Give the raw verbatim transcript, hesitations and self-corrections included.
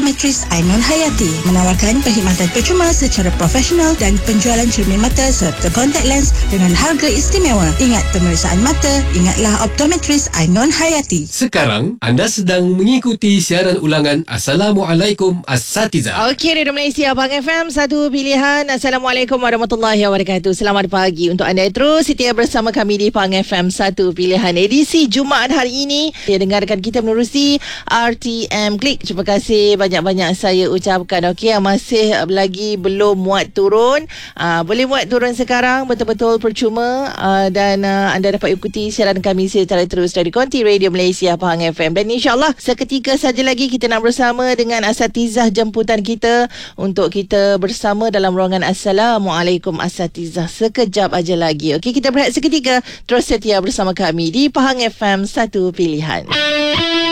Optometris Ainun Hayati, menawarkan perkhidmatan percuma secara profesional dan penjualan cermin mata serta kontak lens dengan harga istimewa. Ingat pemeriksaan mata, ingatlah Optometris Ainun Hayati. Sekarang anda sedang mengikuti siaran ulangan Assalamualaikum Asatiza. Okey, Radio Malaysia Abang F M, satu pilihan. Assalamualaikum warahmatullahi wabarakatuh. Selamat pagi untuk anda terus setia bersama kami di Pang F M, satu pilihan. Edisi Jumaat hari ini, ya, dengarkan kita menerusi R T M Klik. Terima kasih banyak-banyak saya ucapkan. Okey, yang masih lagi belum muat turun, aa, boleh muat turun sekarang, betul-betul percuma, aa, dan aa, anda dapat ikuti siaran kami secara terus dari konti Radio Malaysia Pahang F M. Dan insyaAllah seketika saja lagi kita nak bersama dengan asatizah jemputan kita untuk kita bersama dalam ruangan Assalamualaikum Asatizah sekejap aja lagi. Okey, kita berehat seketika, terus setia bersama kami di Pahang F M, satu pilihan.